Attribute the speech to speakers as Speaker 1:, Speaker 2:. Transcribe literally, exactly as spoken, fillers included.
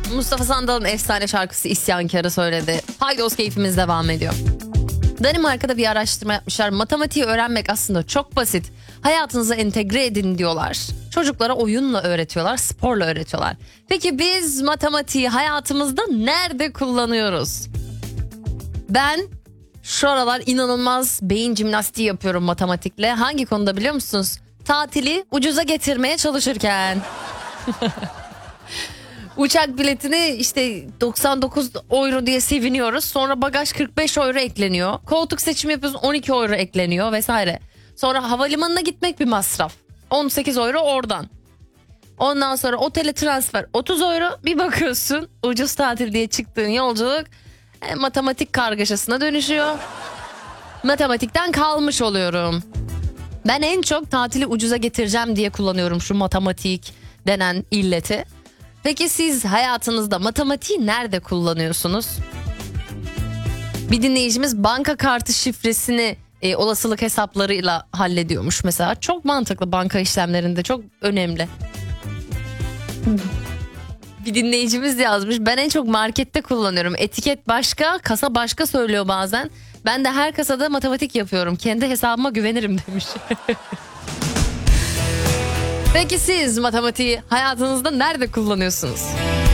Speaker 1: Mustafa Sandal'ın efsane şarkısı İsyankar'ı söyledi. Paydos keyfimiz devam ediyor. Danimarka'da bir araştırma yapmışlar. Matematiği öğrenmek aslında çok basit. Hayatınıza entegre edin diyorlar. Çocuklara oyunla öğretiyorlar, sporla öğretiyorlar. Peki biz matematiği hayatımızda nerede kullanıyoruz? Ben şu aralar inanılmaz beyin jimnastiği yapıyorum matematikle. Hangi konuda biliyor musunuz? Tatili ucuza getirmeye çalışırken. Uçak biletini işte doksan dokuz euro diye seviniyoruz. Sonra bagaj kırk beş euro ekleniyor. Koltuk seçimi yapıyoruz, on iki euro ekleniyor vesaire. Sonra havalimanına gitmek bir masraf. on sekiz euro oradan. Ondan sonra otele transfer otuz euro. Bir bakıyorsun ucuz tatil diye çıktığın yolculuk e, matematik kargaşasına dönüşüyor. Matematikten kalmış oluyorum. Ben en çok tatili ucuza getireceğim diye kullanıyorum şu matematik denen illeti. Peki siz hayatınızda matematiği nerede kullanıyorsunuz? Bir dinleyicimiz banka kartı şifresini e, olasılık hesaplarıyla hallediyormuş mesela. Çok mantıklı, banka işlemlerinde çok önemli. Bir dinleyicimiz yazmış, ben en çok markette kullanıyorum. Etiket başka, kasa başka söylüyor bazen. Ben de her kasada matematik yapıyorum. Kendi hesabıma güvenirim demiş. Peki siz matematiği hayatınızda nerede kullanıyorsunuz?